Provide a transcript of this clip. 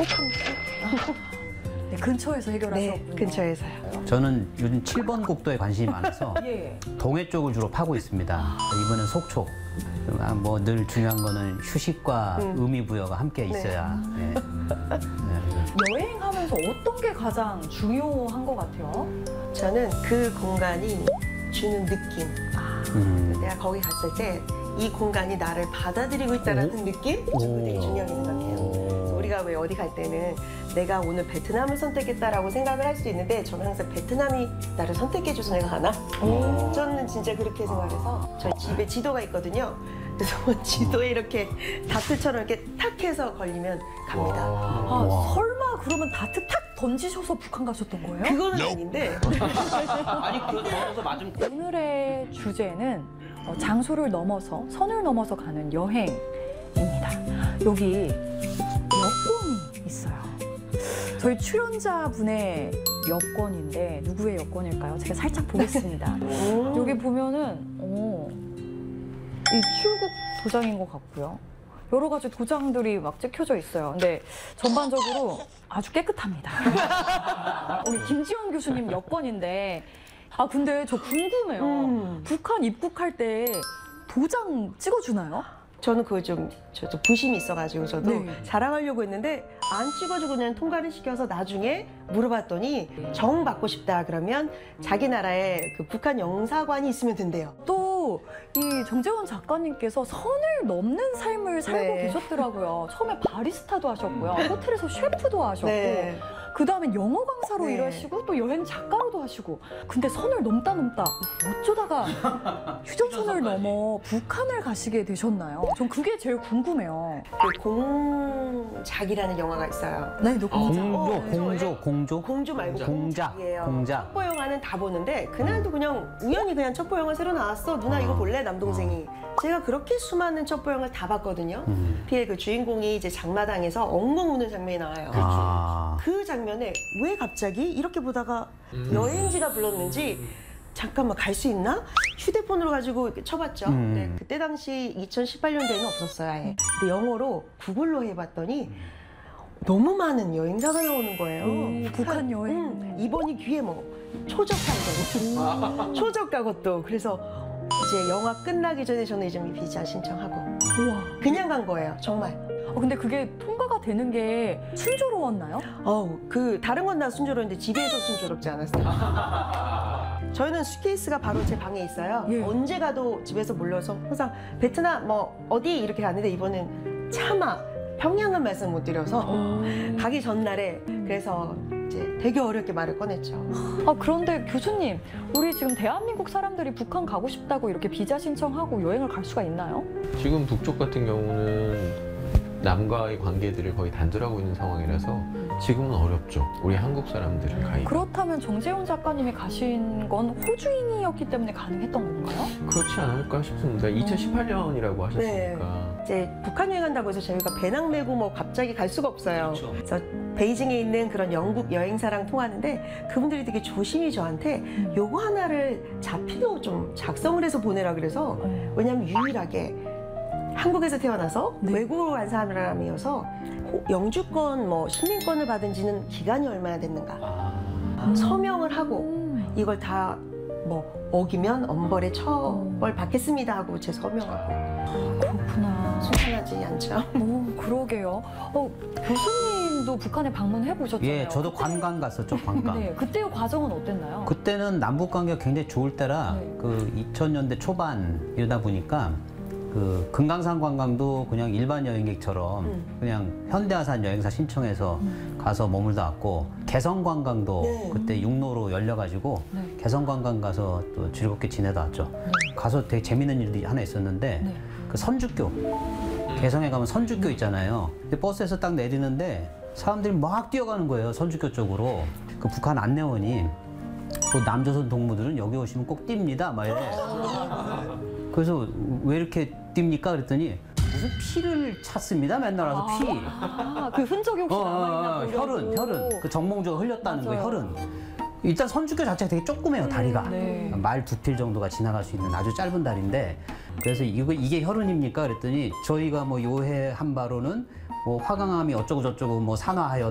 폭탄. 네, 근처에서 해결하셨군요. 네, 근처에서요. 저는 요즘 7번 국도에 관심이 많아서 예. 동해 쪽을 주로 파고 있습니다. 이번엔 속초. 뭐 늘 중요한 거는 휴식과 의미 부여가 함께 있어야. 네. 여행하면서 어떤 게 가장 중요한 것 같아요? 저는 그 공간이 주는 느낌. 내가 거기 갔을 때 이 공간이 나를 받아들이고 있다는 느낌? 저는 되게 중요하게 생각해요. 그래서 우리가 왜 어디 갈 때는 내가 오늘 베트남을 선택했다라고 생각을 할 수 있는데 저는 항상 베트남이 나를 선택해줘서 내가 가나? 저는 진짜 그렇게 생각해서 저희 집에 지도가 있거든요. 그래서 지도에 이렇게 다트처럼 이렇게 탁 해서 걸리면 갑니다. 아, 설마 그러면 다트 탁 던지셔서 북한 가셨던 거예요? 그거는 아닌데. 아니, 그래서 맞으면. 오늘의 주제는 장소를 넘어서 선을 넘어서 가는 여행입니다. 여기 여권이 있어요. 저희 출연자분의 여권인데 누구의 여권일까요? 제가 살짝 보겠습니다. 여기 보면은 이 출국 도장인 것 같고요. 여러 가지 도장들이 막 찍혀져 있어요. 근데 전반적으로 아주 깨끗합니다. 우리 김지원 교수님 여권인데 근데 저 궁금해요. 북한 입국할 때 도장 찍어주나요? 저는 그거 저도 부심이 있어가지고 저도 네. 자랑하려고 했는데 안 찍어주고 그냥 통과를 시켜서 나중에 물어봤더니 정 받고 싶다 그러면 자기 나라에 그 북한 영사관이 있으면 된대요. 또 이 정재원 작가님께서 선을 넘는 삶을 살고 네. 계셨더라고요. 처음에 바리스타도 하셨고요. 호텔에서 셰프도 하셨고 네. 그 다음에 영어 강사로 네. 일하시고 또 여행 작가로도 하시고 근데 선을 넘다 어쩌다가 휴전선을 넘어 북한을 가시게 되셨나요? 전 그게 제일 궁금해요. 그 공작이라는 영화가 있어요. 네, 너 공조 말고 공작이에요. 공작. 첩보 영화는 다 보는데 그날도 그냥 우연히 그냥 첩보 영화 새로 나왔어. 누나 이거 볼래? 남동생이. 제가 그렇게 수많은 첩보 영화를 다 봤거든요. 피해 그 주인공이 이제 장마당에서 엉엉 우는 장면이 나와요. 그 장면에 왜 갑자기 이렇게 보다가 여행지가 불렀는지 잠깐만 갈 수 있나? 휴대폰으로 가지고 이렇게 쳐봤죠. 네, 그때 당시 2018년도에는 없었어요. 아예. 근데 영어로 구글로 해봤더니 너무 많은 여행사가 나오는 거예요. 북한 여행. 이번이 기회 뭐 초저가고 초저가고 또 그래서 이제 영화 끝나기 전에 저는 이제 비자 신청하고 우와. 그냥 간 거예요. 정말. 근데 그게 통과가 되는 게 순조로웠나요? 그 다른 건 다 순조로운데 집에서 순조롭지 않았어요. 저희는 수케이스가 바로 제 방에 있어요. 예. 언제 가도 집에서 몰려서 항상 베트남 뭐 어디 이렇게 갔는데 이번엔 차마 평양은 말씀 못 드려서 가기 전날에 그래서 이제 되게 어렵게 말을 꺼냈죠. 그런데 교수님, 우리 지금 대한민국 사람들이 북한 가고 싶다고 이렇게 비자 신청하고 여행을 갈 수가 있나요? 지금 북쪽 같은 경우는 남과의 관계들을 거의 단절하고 있는 상황이라서 지금은 어렵죠. 우리 한국 사람들을 가기가. 그렇다면 정재훈 작가님이 가신 건 호주인이었기 때문에 가능했던 건가요? 그렇지 않을까 싶습니다. 2018년이라고 하셨으니까. 이제 북한 여행 간다고 해서 저희가 배낭 메고 뭐 갑자기 갈 수가 없어요. 그렇죠. 그래서 베이징에 있는 그런 영국 여행사랑 통하는데 그분들이 되게 조심히 저한테 요거 하나를 자필로 좀 작성을 해서 보내라 그래서 왜냐면 유일하게 한국에서 태어나서 네. 외국으로 간 사람이어서 영주권 뭐 시민권을 받은 지는 기간이 얼마나 됐는가 서명을 하고 이걸 다 뭐 어기면 엄벌에 처벌 받겠습니다 하고 제 서명하고 그렇구나. 순탄하지 않죠. 그러게요. 교수님도 북한에 방문해 보셨잖아요. 예, 저도 관광 갔었죠, 관광. 네, 그때의 과정은 어땠나요? 그때는 남북 관계가 굉장히 좋을 때라 네. 그 2000년대 초반이다 보니까 그 금강산 관광도 그냥 일반 여행객처럼 그냥 현대아산 여행사 신청해서 가서 머물다 왔고 개성 관광도 네. 그때 육로로 열려가지고 네. 개성 관광 가서 또 즐겁게 지내다 왔죠. 가서 되게 재밌는 일이 하나 있었는데 네. 그 선주교 개성에 가면 선주교 있잖아요. 근데 버스에서 딱 내리는데 사람들이 막 뛰어가는 거예요. 선주교 쪽으로. 그 북한 안내원이 또 남조선 동무들은 여기 오시면 꼭 뜁니다 막 이래. 그래서 왜 이렇게 뜁니까? 그랬더니 무슨 피를 찾습니다. 맨날 와서 피. 그 흔적이 혹시 남아있나 보려고. 혈흔. 그 정몽주가 흘렸다는 맞아요. 거 혈흔. 일단 선주교 자체가 되게 조그매요, 다리가. 네. 말 2필 정도가 지나갈 수 있는 아주 짧은 다리인데 그래서 이게 혈흔입니까? 그랬더니 저희가 뭐 요해한 바로는 뭐 화강암이 어쩌고 저쩌고 뭐 산화하여